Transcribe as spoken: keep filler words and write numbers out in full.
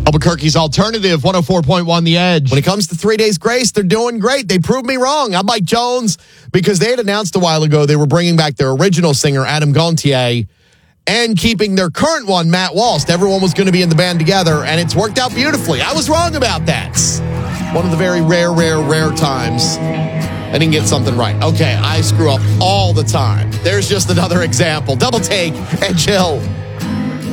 Albuquerque's Alternative, one oh four point one The Edge. When it comes to Three Days Grace, they're doing great. They proved me wrong. I'm Mike Jones, because they had announced a while ago they were bringing back their original singer, Adam Gontier, and keeping their current one, Matt Walsh. Everyone was going to be in the band together, and it's worked out beautifully. I was wrong about that. One of the very rare, rare, rare times I didn't get something right. Okay, I screw up all the time. There's just another example. Double take and chill.